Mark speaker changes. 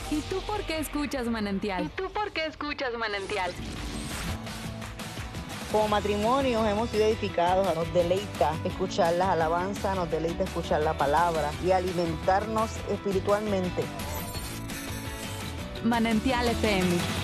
Speaker 1: ¿Y tú por qué escuchas Manantial?
Speaker 2: Como matrimonios hemos sido edificados, nos deleita escuchar las alabanzas, nos deleita escuchar la palabra y alimentarnos espiritualmente.
Speaker 1: Manantial FM